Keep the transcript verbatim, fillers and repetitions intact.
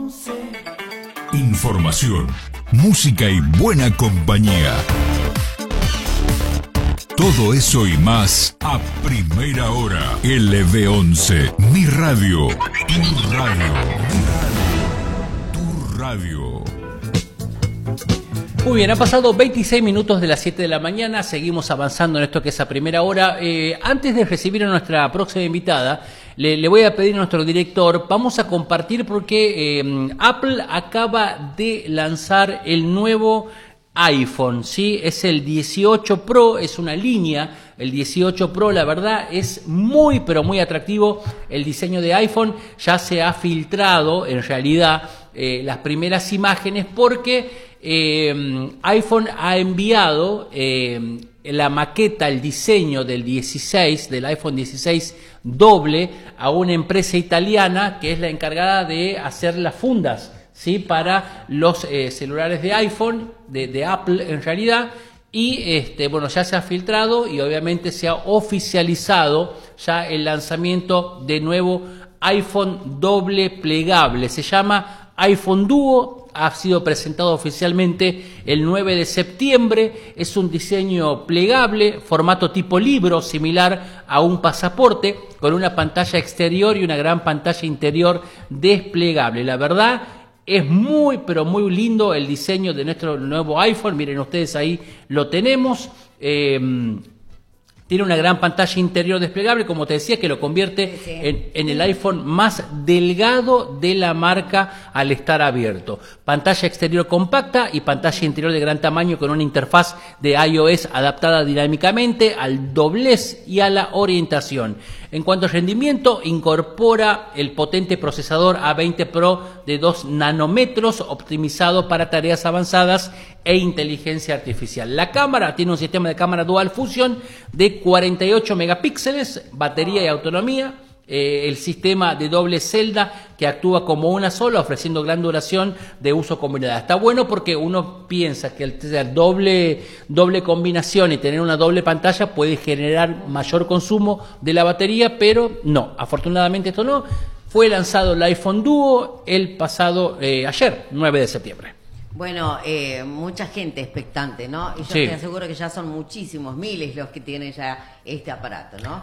Información, música y buena compañía. Todo eso y más a primera hora. L B once, mi radio, tu radio, tu radio. Muy bien, ha pasado veintiséis minutos de las siete de la mañana, seguimos avanzando en esto que es a primera hora. Eh, antes de recibir a nuestra próxima invitada, le, le voy a pedir a nuestro director, vamos a compartir porque eh, Apple acaba de lanzar el nuevo iPhone, ¿sí? Es el dieciocho Pro, es una línea, el dieciocho Pro, la verdad es muy pero muy atractivo el diseño de iPhone. Ya se ha filtrado en realidad eh, las primeras imágenes porque eh, iPhone ha enviado eh, la maqueta, el diseño del dieciséis, del iPhone dieciséis doble a una empresa italiana que es la encargada de hacer las fundas, ¿sí? Para los eh, celulares de iPhone, de, de Apple en realidad, y este, bueno, ya se ha filtrado y obviamente se ha oficializado ya el lanzamiento de nuevo iPhone doble plegable. Se llama iPhone Duo, ha sido presentado oficialmente el nueve de septiembre, es un diseño plegable, formato tipo libro, similar a un pasaporte, con una pantalla exterior y una gran pantalla interior desplegable. La verdad, es muy, pero muy lindo el diseño de nuestro nuevo iPhone. Miren ustedes, ahí lo tenemos. Eh, tiene una gran pantalla interior desplegable, como te decía, que lo convierte sí, sí. En, en el iPhone más delgado de la marca al estar abierto. Pantalla exterior compacta y pantalla interior de gran tamaño con una interfaz de iOS adaptada dinámicamente al doblez y a la orientación. En cuanto a rendimiento, incorpora el potente procesador A veinte Pro de dos nanómetros, optimizado para tareas avanzadas e inteligencia artificial. La cámara tiene un sistema de cámara Dual Fusion de cuarenta y ocho megapíxeles, batería y autonomía. Eh, el sistema de doble celda que actúa como una sola, ofreciendo gran duración de uso combinada. Está bueno porque uno piensa que el tener doble, doble combinación y tener una doble pantalla puede generar mayor consumo de la batería, pero no, afortunadamente esto no. Fue lanzado el iPhone Duo el pasado eh, ayer, nueve de septiembre. Bueno, eh, mucha gente expectante, ¿no? Y yo sí. Te aseguro que ya son muchísimos, miles los que tienen ya este aparato, ¿no?